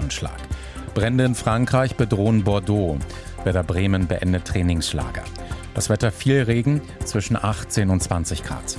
Terroranschlag. Brände in Frankreich bedrohen Bordeaux. Werder Bremen beendet Trainingslager. Das Wetter: viel Regen, zwischen 18 und 20 Grad.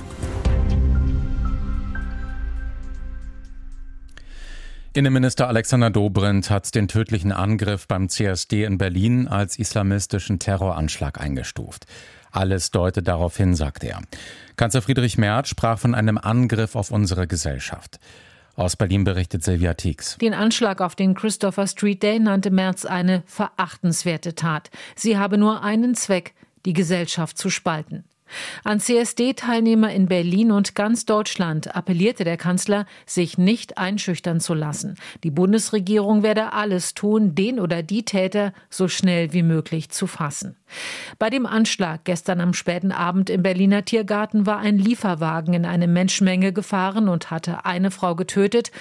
Innenminister Alexander Dobrindt hat den tödlichen Angriff beim CSD in Berlin als islamistischen Terroranschlag eingestuft. Alles deutet darauf hin, sagt er. Kanzler Friedrich Merz sprach von einem Angriff auf unsere Gesellschaft. Aus Berlin berichtet Silvia Tieks. Den Anschlag auf den Christopher Street Day nannte Merz eine verachtenswerte Tat. Sie habe nur einen Zweck: die Gesellschaft zu spalten. An CSD-Teilnehmer in Berlin und ganz Deutschland appellierte der Kanzler, sich nicht einschüchtern zu lassen. Die Bundesregierung werde alles tun, den oder die Täter so schnell wie möglich zu fassen. Bei dem Anschlag gestern am späten Abend im Berliner Tiergarten war ein Lieferwagen in eine Menschenmenge gefahren und hatte eine Frau getötet.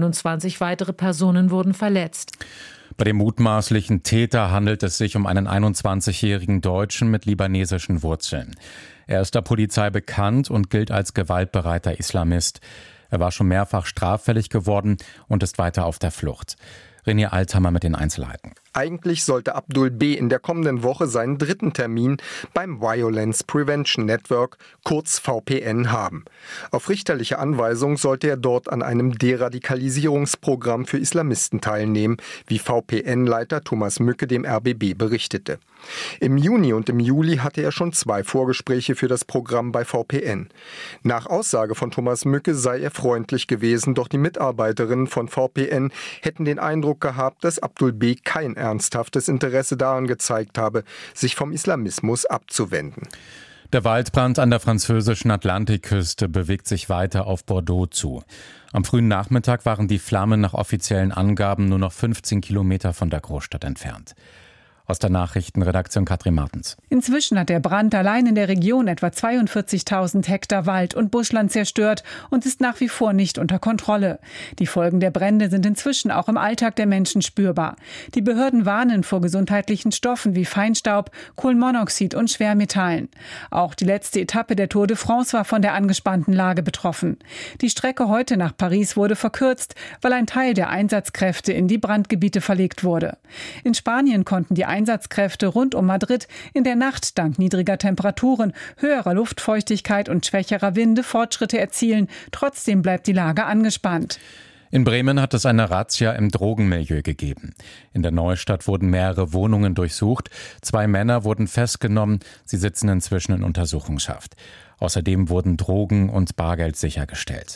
29 weitere Personen wurden verletzt. Bei dem mutmaßlichen Täter handelt es sich um einen 21-jährigen Deutschen mit libanesischen Wurzeln. Er ist der Polizei bekannt und gilt als gewaltbereiter Islamist. Er war schon mehrfach straffällig geworden und ist weiter auf der Flucht. René Althammer mit den Einzelheiten. Eigentlich sollte Abdul B. in der kommenden Woche seinen 3. Termin beim Violence Prevention Network, kurz VPN, haben. Auf richterliche Anweisung sollte er dort an einem Deradikalisierungsprogramm für Islamisten teilnehmen, wie VPN-Leiter Thomas Mücke dem RBB berichtete. Im Juni und im Juli hatte er schon 2 Vorgespräche für das Programm bei VPN. Nach Aussage von Thomas Mücke sei er freundlich gewesen, doch die Mitarbeiterinnen von VPN hätten den Eindruck gehabt, dass Abdul B. kein ernsthaftes Interesse daran gezeigt habe, sich vom Islamismus abzuwenden. Der Waldbrand an der französischen Atlantikküste bewegt sich weiter auf Bordeaux zu. Am frühen Nachmittag waren die Flammen nach offiziellen Angaben nur noch 15 Kilometer von der Großstadt entfernt. Aus der Nachrichtenredaktion Katrin Martens. Inzwischen hat der Brand allein in der Region etwa 42.000 Hektar Wald und Buschland zerstört und ist nach wie vor nicht unter Kontrolle. Die Folgen der Brände sind inzwischen auch im Alltag der Menschen spürbar. Die Behörden warnen vor gesundheitlichen Stoffen wie Feinstaub, Kohlenmonoxid und Schwermetallen. Auch die letzte Etappe der Tour de France war von der angespannten Lage betroffen. Die Strecke heute nach Paris wurde verkürzt, weil ein Teil der Einsatzkräfte in die Brandgebiete verlegt wurde. In Spanien konnten die Einsatzkräfte rund um Madrid in der Nacht dank niedriger Temperaturen, höherer Luftfeuchtigkeit und schwächerer Winde Fortschritte erzielen. Trotzdem bleibt die Lage angespannt. In Bremen hat es eine Razzia im Drogenmilieu gegeben. In der Neustadt wurden mehrere Wohnungen durchsucht. 2 Männer wurden festgenommen. Sie sitzen inzwischen in Untersuchungshaft. Außerdem wurden Drogen und Bargeld sichergestellt.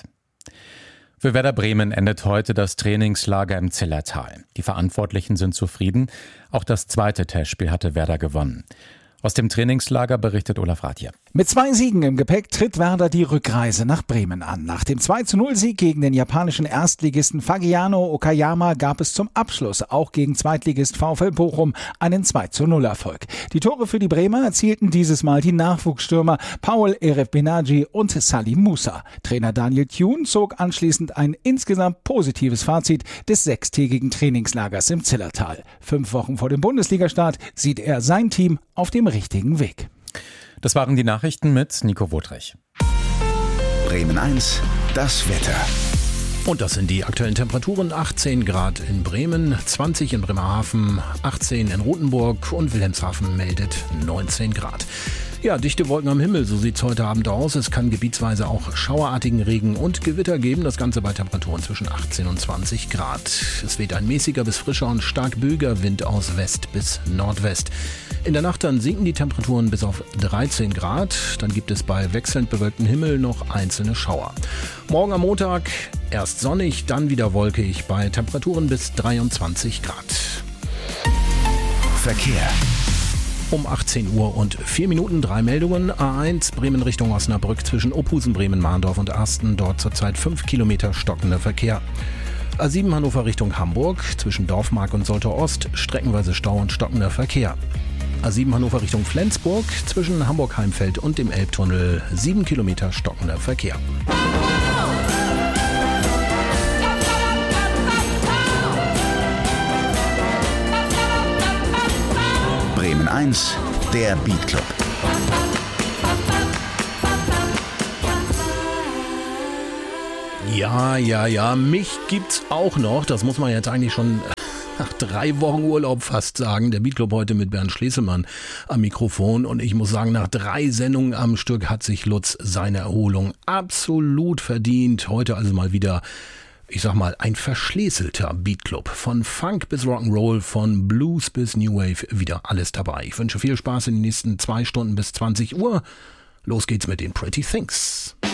Für Werder Bremen endet heute das Trainingslager im Zillertal. Die Verantwortlichen sind zufrieden. Auch das 2. Testspiel hatte Werder gewonnen. Aus dem Trainingslager berichtet Olaf Rathje. Mit 2 Siegen im Gepäck tritt Werder die Rückreise nach Bremen an. Nach dem 2:0-Sieg gegen den japanischen Erstligisten Fagiano Okayama gab es zum Abschluss auch gegen Zweitligist VfL Bochum einen 2:0-Erfolg. Die Tore für die Bremer erzielten dieses Mal die Nachwuchsstürmer Paul Erefbenaji und Salim Musa. Trainer Daniel Thune zog anschließend ein insgesamt positives Fazit des 6-tägigen Trainingslagers im Zillertal. 5 Wochen vor dem Bundesligastart sieht er sein Team auf dem richtigen Weg. Das waren die Nachrichten mit Nico Wotrich. Bremen 1, das Wetter. Und das sind die aktuellen Temperaturen: 18 Grad in Bremen, 20 in Bremerhaven, 18 in Rothenburg und Wilhelmshaven meldet 19 Grad. Ja, dichte Wolken am Himmel, so sieht's heute Abend aus. Es kann gebietsweise auch schauerartigen Regen und Gewitter geben. Das Ganze bei Temperaturen zwischen 18 und 20 Grad. Es weht ein mäßiger bis frischer und stark böiger Wind aus West bis Nordwest. In der Nacht dann sinken die Temperaturen bis auf 13 Grad. Dann gibt es bei wechselnd bewölktem Himmel noch einzelne Schauer. Morgen am Montag erst sonnig, dann wieder wolkig bei Temperaturen bis 23 Grad. Verkehr. Um 18 Uhr und 4 Minuten 3 Meldungen. A1 Bremen Richtung Osnabrück zwischen Opusen, Bremen-Mahndorf und Asten. Dort zurzeit 5 Kilometer stockender Verkehr. A7 Hannover Richtung Hamburg zwischen Dorfmark und Soltau Ost. Streckenweise Stau und stockender Verkehr. A7 Hannover Richtung Flensburg zwischen Hamburg-Heimfeld und dem Elbtunnel. 7 Kilometer stockender Verkehr. Bremen 1, der Beat Club. Ja, mich gibt's auch noch. Das muss man jetzt eigentlich schon Nach 3 Wochen Urlaub fast sagen. Der Beat Club heute mit Bernd Schleselmann am Mikrofon. Und ich muss sagen, nach 3 Sendungen am Stück hat sich Lutz seine Erholung absolut verdient. Heute also mal wieder, ich sag mal, ein verschleselter Beat Club. Von Funk bis Rock'n'Roll, von Blues bis New Wave, wieder alles dabei. Ich wünsche viel Spaß in den nächsten 2 Stunden bis 20 Uhr. Los geht's mit den Pretty Things.